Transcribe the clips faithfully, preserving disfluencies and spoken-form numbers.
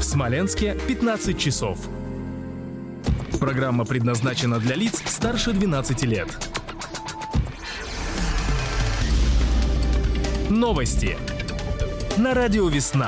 В Смоленске пятнадцать часов. Программа предназначена для лиц старше двенадцати лет. Новости на радио «Весна».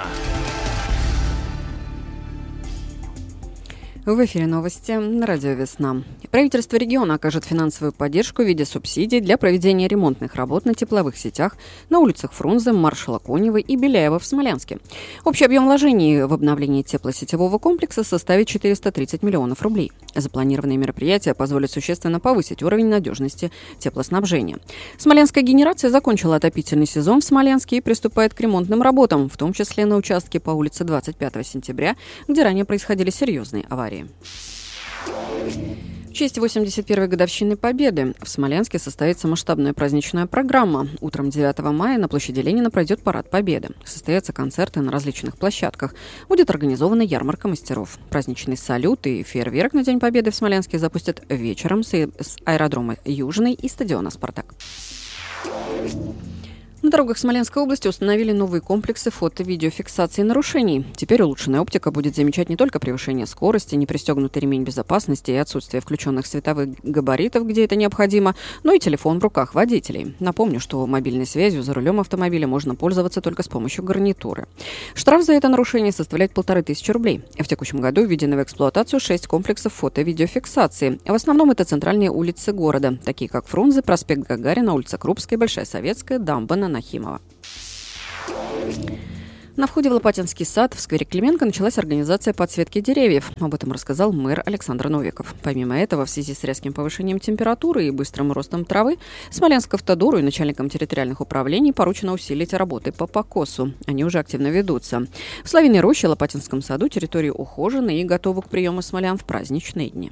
В эфире новости на радио «Весна». Правительство региона окажет финансовую поддержку в виде субсидий для проведения ремонтных работ на тепловых сетях на улицах Фрунзе, Маршала Конева и Беляева в Смолянске. Общий объем вложений в обновление теплосетевого комплекса составит четыреста тридцать миллионов рублей. Запланированные мероприятия позволят существенно повысить уровень надежности теплоснабжения. Смоленская генерация закончила отопительный сезон в Смоленске и приступает к ремонтным работам, в том числе на участке по улице двадцать пятого сентября, где ранее происходили серьезные аварии. В честь восемьдесят первой годовщины Победы в Смоленске состоится масштабная праздничная программа. Утром девятого мая на площади Ленина пройдет парад Победы. Состоятся концерты на различных площадках. Будет организована ярмарка мастеров. Праздничный салют и фейерверк на День Победы в Смоленске запустят вечером с аэродрома Южный и стадиона «Спартак». На дорогах Смоленской области установили новые комплексы фото-видеофиксации нарушений. Теперь улучшенная оптика будет замечать не только превышение скорости, непристегнутый ремень безопасности и отсутствие включенных световых габаритов, где это необходимо, но и телефон в руках водителей. Напомню, что мобильной связью за рулем автомобиля можно пользоваться только с помощью гарнитуры. Штраф за это нарушение составляет полторы тысячи рублей. В текущем году введены в эксплуатацию шесть комплексов фото-видеофиксации. В основном это центральные улицы города, такие как Фрунзе, проспект Гагарина, улица Крупская, Большая Советская, Дамба, Нахимова. На входе в Лопатинский сад в сквере Клименко началась организация подсветки деревьев. Об этом рассказал мэр Александр Новиков. Помимо этого, в связи с резким повышением температуры и быстрым ростом травы, Смоленск-Автодору и начальникам территориальных управлений поручено усилить работы по покосу. Они уже активно ведутся. В Славиной роще Лопатинском саду территории ухожены и готовы к приему смолян в праздничные дни.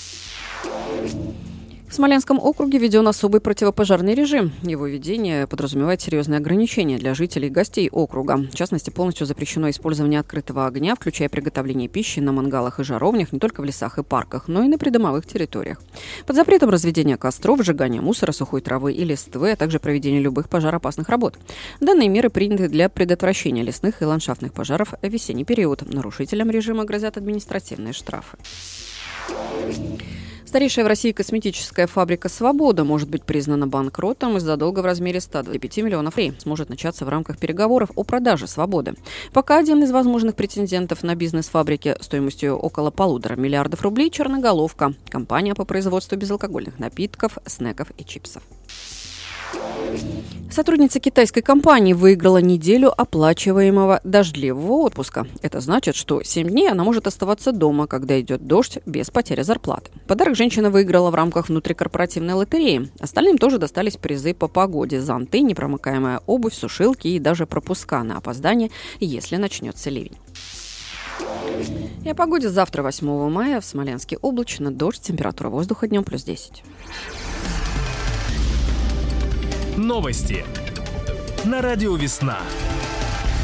В Смоленском округе введен особый противопожарный режим. Его введение подразумевает серьезные ограничения для жителей и гостей округа. В частности, полностью запрещено использование открытого огня, включая приготовление пищи на мангалах и жаровнях не только в лесах и парках, но и на придомовых территориях. Под запретом разведения костров, сжигания мусора, сухой травы и листвы, а также проведения любых пожароопасных работ. Данные меры приняты для предотвращения лесных и ландшафтных пожаров в весенний период. Нарушителям режима грозят административные штрафы. Старейшая в России косметическая фабрика «Свобода» может быть признана банкротом из-за долга в размере ста двадцати пяти миллионов рублей. Сможет начаться в рамках переговоров о продаже «Свободы». Пока один из возможных претендентов на бизнес фабрики стоимостью около полутора миллиардов рублей – «Черноголовка» – компания по производству безалкогольных напитков, снеков и чипсов. Сотрудница китайской компании выиграла неделю оплачиваемого дождливого отпуска. Это значит, что семь дней она может оставаться дома, когда идет дождь, без потери зарплаты. Подарок женщина выиграла в рамках внутрикорпоративной лотереи. Остальным тоже достались призы по погоде: зонты, непромокаемая обувь, сушилки и даже пропуска на опоздание, если начнется ливень. И о погоде завтра, восьмого мая, в Смоленске облачно, дождь, температура воздуха днем плюс десять. Новости на радио «Весна».